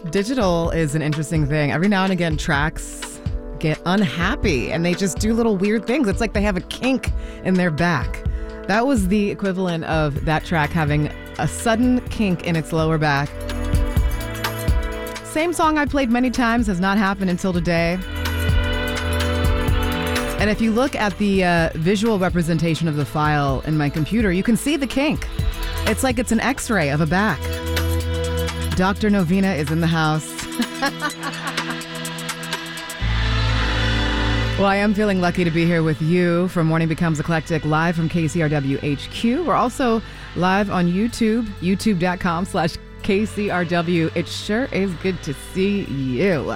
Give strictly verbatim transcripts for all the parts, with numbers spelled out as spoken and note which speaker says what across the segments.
Speaker 1: Digital is an interesting thing. Every now and again, tracks get unhappy and they just do little weird things. It's like they have a kink in their back. That was the equivalent of that track having a sudden kink in its lower back. Same song I played many times, has not happened until today. And if you look at the uh, visual representation of the file in my computer, you can see the kink. It's like it's an x-ray of a back. Doctor Novena is in the house. Well, I am feeling lucky to be here with you for Morning Becomes Eclectic, live from K C R W H Q. We're also live on YouTube, youtube.com slash KCRW. It sure is good to see you.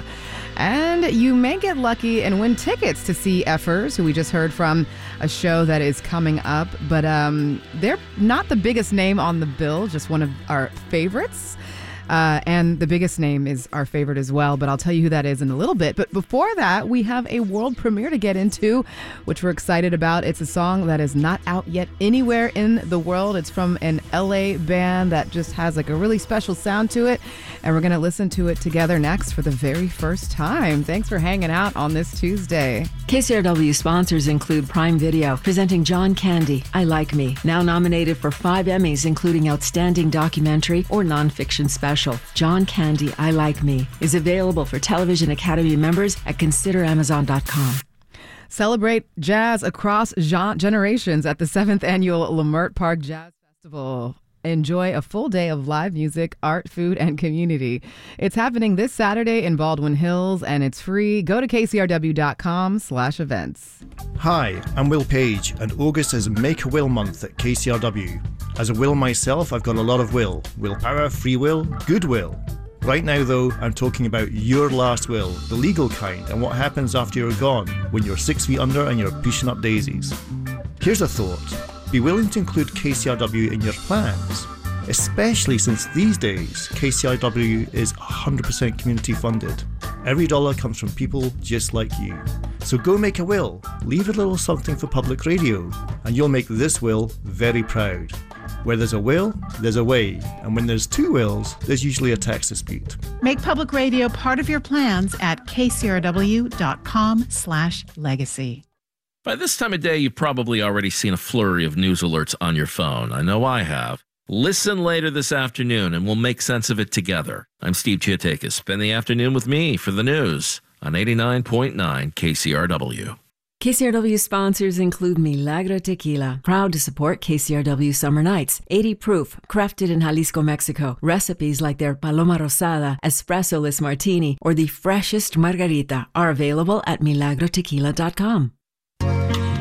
Speaker 1: And you may get lucky and win tickets to see Effers, who we just heard from, a show that is coming up. But um, they're not the biggest name on the bill, just one of our favorites. Uh, and the biggest name is our favorite as well, but I'll tell you who that is in a little bit. But before that, we have a world premiere to get into, which we're excited about. It's a song that is not out yet anywhere in the world. It's from an L A band that just has like a really special sound to it. And we're going to listen to it together next for the very first time. Thanks for hanging out on this Tuesday.
Speaker 2: K C R W sponsors include Prime Video, presenting John Candy, I Like Me, now nominated for five Emmys, including Outstanding Documentary or Nonfiction Special. John Candy, I Like Me is available for Television Academy members at consider amazon dot com.
Speaker 1: Celebrate jazz across gen- generations at the seventh Annual Leimert Park Jazz Festival. Enjoy a full day of live music, art, food, and community. It's happening this Saturday in Baldwin Hills, and it's free. Go to kcrw.com slash events.
Speaker 3: Hi, I'm Will Page, and August is Make a Will Month at K C R W. As a will myself, I've got a lot of will. Willpower, free will, goodwill. Right now, though, I'm talking about your last will, the legal kind, and what happens after you're gone, when you're six feet under and you're pushing up daisies. Here's a thought. Be willing to include K C R W in your plans, especially since these days K C R W is one hundred percent community funded. Every dollar comes from people just like you. So go make a will, leave a little something for public radio, and you'll make this will very proud. Where there's a will, there's a way, and when there's two wills, there's usually a tax dispute.
Speaker 4: Make public radio part of your plans at kcrw.com slash legacy.
Speaker 5: By this time of day, you've probably already seen a flurry of news alerts on your phone. I know I have. Listen later this afternoon, and we'll make sense of it together. I'm Steve Chiatakis. Spend the afternoon with me for the news on eighty-nine point nine K C R W.
Speaker 2: K C R W sponsors include Milagro Tequila, proud to support K C R W Summer Nights. eighty proof, crafted in Jalisco, Mexico. Recipes like their Paloma Rosada, Espresso-less Martini, or the freshest Margarita are available at milagro tequila dot com.